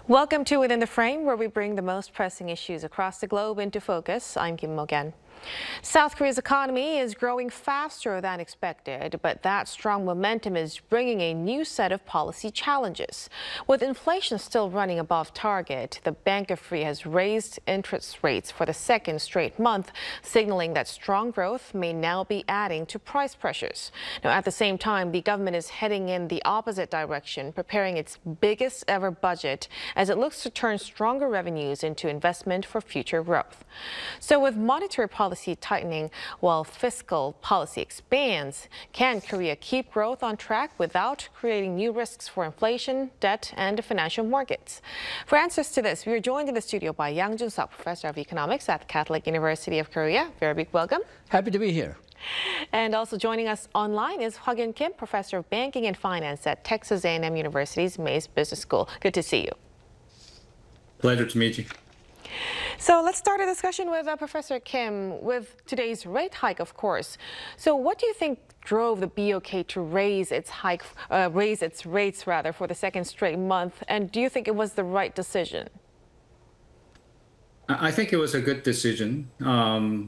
Welcome to Within the Frame, where we bring the most pressing issues across the globe into focus. I'm Kim Mo-gan. South Korea's economy is growing faster than expected, but that strong momentum is bringing a new set of policy challenges. With inflation still running above target, the Bank of Korea has raised interest rates for the second straight month, signaling that strong growth may now be adding to price pressures. Now, at the same time, the government is heading in the opposite direction, preparing its biggest ever budget as it looks to turn stronger revenues into investment for future growth. So with monetary policy tightening while fiscal policy expands, can Korea keep growth on track without creating new risks for inflation, debt, and financial markets? For answers to this, we are joined in the studio by Yang Jun-seok, professor of economics at the Catholic University of Korea. Very big welcome. Happy to be here. And also joining us online is Hwa-Kyun Kim, professor of banking and finance at Texas A&M University's Mays Business School. Good to see you. Pleasure to meet you. So let's start a discussion with Professor Kim with today's rate hike, of course. So what do you think drove the BOK to raise its rates for the second straight month? And do you think it was the right decision? I think it was a good decision.